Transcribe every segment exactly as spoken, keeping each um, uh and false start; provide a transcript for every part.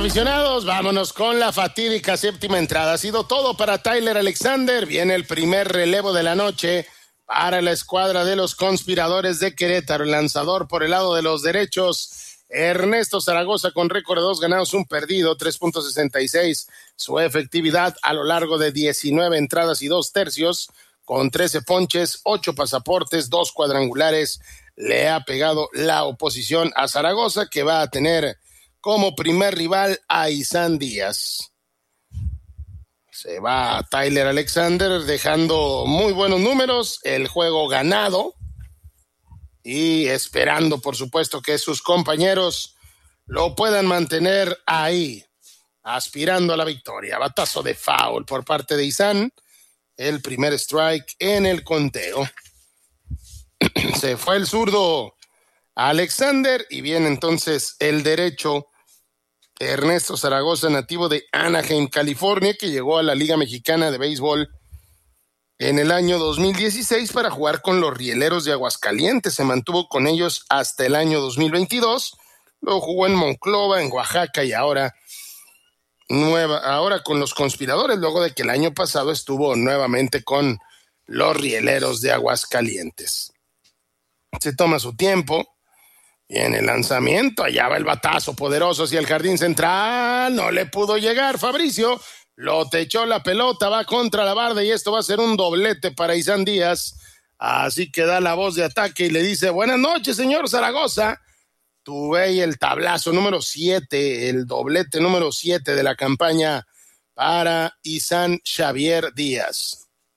aficionados, vámonos con la fatídica séptima entrada. Ha sido todo para Tyler Alexander. Viene el primer relevo de la noche para la escuadra de los conspiradores de Querétaro. El lanzador por el lado de los derechos, Ernesto Zaragoza, con récord de dos ganados, un perdido, tres punto sesenta y seis. Su efectividad a lo largo de diecinueve entradas y dos tercios, con trece ponches, ocho pasaportes, dos cuadrangulares. Le ha pegado la oposición a Zaragoza, que va a tener como primer rival a Isan Díaz. Se va Tyler Alexander dejando muy buenos números, el juego ganado y esperando, por supuesto, que sus compañeros lo puedan mantener ahí, aspirando a la victoria. Batazo de foul por parte de Isan, el primer strike en el conteo. Se fue el zurdo Alexander y viene entonces el derecho Ernesto Zaragoza, nativo de Anaheim, California, que llegó a la Liga Mexicana de Béisbol en el año dos mil dieciséis para jugar con los Rieleros de Aguascalientes. Se mantuvo con ellos hasta el año dos mil veintidós. Luego jugó en Monclova, en Oaxaca, y ahora, nueva, ahora con los Conspiradores, luego de que el año pasado estuvo nuevamente con los Rieleros de Aguascalientes. Se toma su tiempo. Y en el lanzamiento, allá va el batazo poderoso hacia el jardín central. No le pudo llegar Fabricio. Lo techó la pelota, va contra la barda y esto va a ser un doblete para Isan Díaz. Así que da la voz de ataque y le dice: buenas noches, señor Zaragoza. Tuve ahí el tablazo número siete, el doblete número siete de la campaña para Isan Xavier Díaz.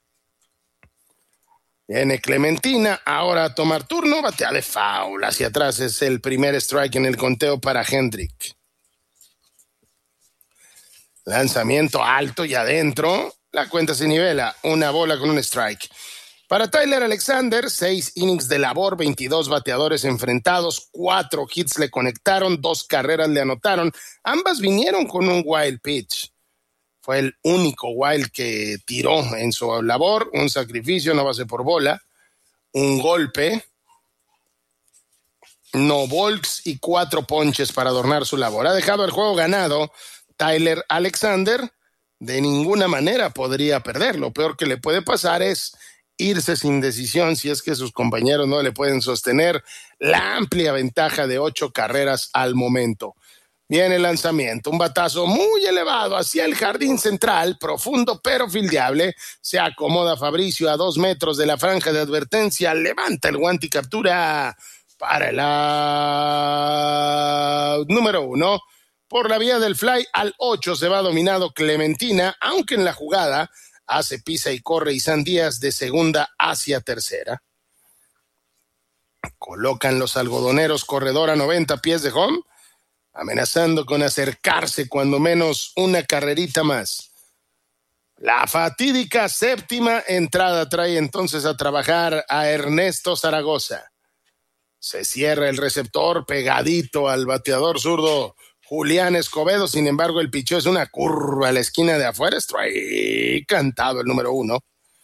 Viene Clementina, ahora a tomar turno, batea de foul, hacia atrás es el primer strike en el conteo para Hendrick. Lanzamiento alto y adentro, la cuenta se nivela, una bola con un strike. Para Tyler Alexander, seis innings de labor, veintidós bateadores enfrentados, cuatro hits le conectaron, dos carreras le anotaron, ambas vinieron con un wild pitch. Fue el único wild que tiró en su labor, un sacrificio, no base por bola, un golpe, no walks y cuatro ponches para adornar su labor. Ha dejado el juego ganado Tyler Alexander, de ninguna manera podría perder. Lo peor que le puede pasar es irse sin decisión si es que sus compañeros no le pueden sostener la amplia ventaja de ocho carreras al momento. Viene el lanzamiento, un batazo muy elevado hacia el jardín central, profundo pero fildeable. Se acomoda Fabricio a dos metros de la franja de advertencia, levanta el guante y captura para el out número uno. Por la vía del fly al ocho se va dominado Clementina, aunque en la jugada hace pisa y corre Isan Díaz de segunda hacia tercera. Colocan los algodoneros corredor a noventa pies de home, amenazando con acercarse cuando menos una carrerita más. La fatídica séptima entrada trae entonces a trabajar a Ernesto Zaragoza. Se cierra el receptor pegadito al bateador zurdo Julián Escobedo. Sin embargo, el picheo es una curva a la esquina de afuera. Strike cantado el número uno.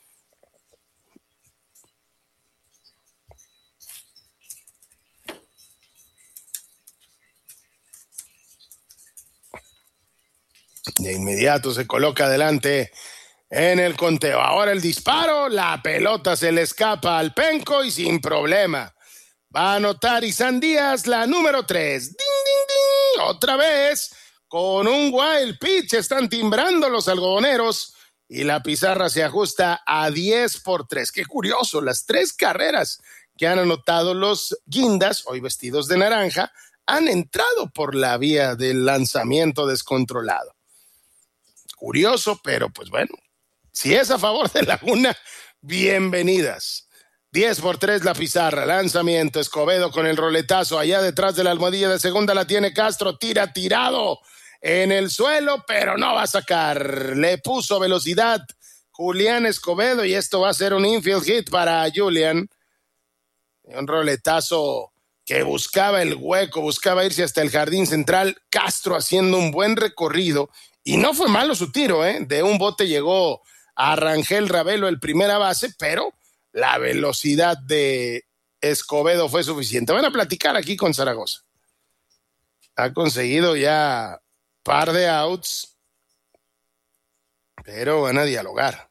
De inmediato se coloca adelante en el conteo. Ahora el disparo, la pelota se le escapa al penco y sin problema va a anotar Isan Díaz la número tres. ¡Ding, ding, ding! Otra vez con un wild pitch están timbrando los algodoneros y la pizarra se ajusta a diez por tres. Qué curioso, las tres carreras que han anotado los guindas, hoy vestidos de naranja, han entrado por la vía del lanzamiento descontrolado. Curioso, pero pues bueno, si es a favor de Laguna, bienvenidas. diez por tres la pizarra, lanzamiento, Escobedo con el roletazo, allá detrás de la almohadilla de segunda la tiene Castro, tira tirado en el suelo, pero no va a sacar, le puso velocidad Julián Escobedo y esto va a ser un infield hit para Julián. Un roletazo que buscaba el hueco, buscaba irse hasta el jardín central, Castro haciendo un buen recorrido. Y no fue malo su tiro, ¿eh? De un bote llegó a Rangel Ravelo el primera base, pero la velocidad de Escobedo fue suficiente. Van a platicar aquí con Zaragoza. Ha conseguido ya par de outs, pero van a dialogar.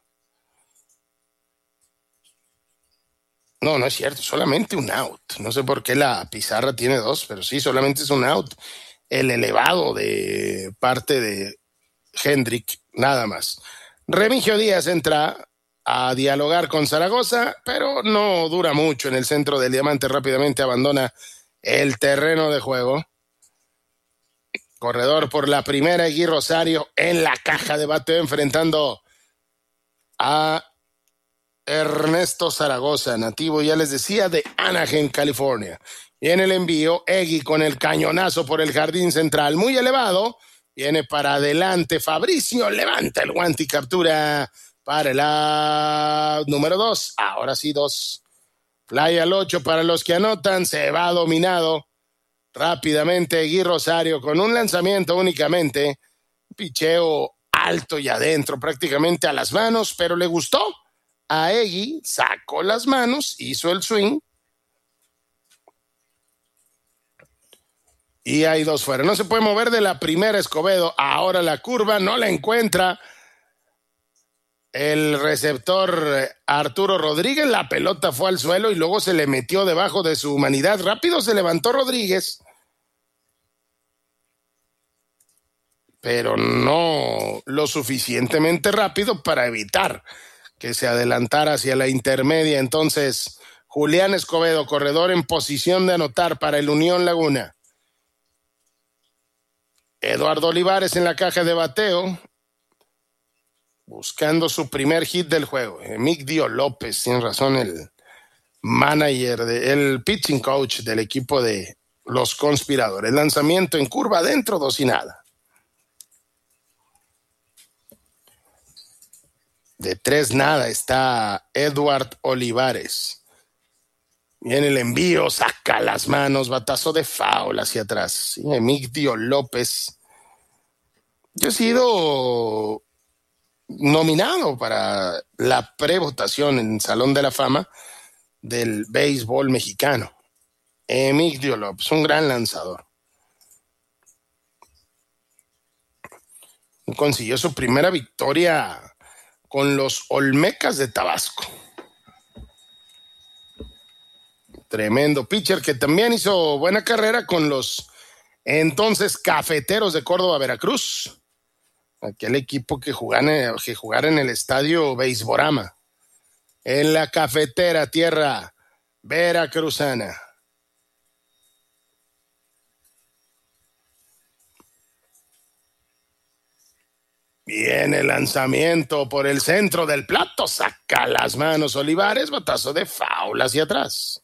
No, no es cierto, solamente un out. No sé por qué la pizarra tiene dos, pero sí, solamente es un out. El elevado de parte de Hendrick, nada más. Remigio Díaz entra a dialogar con Zaragoza, pero no dura mucho en el centro del diamante. Rápidamente abandona el terreno de juego. Corredor por la primera, Egui Rosario en la caja de bateo enfrentando a Ernesto Zaragoza, nativo, ya les decía, de Anaheim, California. Viene el envío, Egui con el cañonazo por el jardín central, muy elevado. Viene para adelante, Fabricio levanta el guante y captura para el out número dos. Ahora sí, dos. Fly al ocho para los que anotan, se va dominado rápidamente Egui Rosario con un lanzamiento únicamente. Picheo alto y adentro, prácticamente a las manos, pero le gustó a Egui, sacó las manos, hizo el swing. Y hay dos fuera. No se puede mover de la primera Escobedo. Ahora la curva no la encuentra el receptor Arturo Rodríguez. La pelota fue al suelo y luego se le metió debajo de su humanidad. Rápido se levantó Rodríguez, pero no lo suficientemente rápido para evitar que se adelantara hacia la intermedia. Entonces, Julián Escobedo, corredor en posición de anotar para el Unión Laguna. Eduardo Olivares en la caja de bateo, buscando su primer hit del juego. Emigdio López, tiene razón, el manager, de, el pitching coach del equipo de los Conspiradores. Lanzamiento en curva adentro, dos y nada. De tres nada está Edward Olivares. Viene el envío, saca las manos, batazo de foul hacia atrás. Sí, Emigdio López. Yo he sido nominado para la prevotación en el Salón de la Fama del béisbol mexicano. Emigdio López, un gran lanzador. Consiguió su primera victoria con los Olmecas de Tabasco. Tremendo pitcher que también hizo buena carrera con los entonces Cafeteros de Córdoba, Veracruz. Aquel equipo que jugara, que jugara en el estadio Beisborama. En la cafetera tierra veracruzana. Viene el lanzamiento por el centro del plato, saca las manos Olivares, batazo de foul hacia atrás.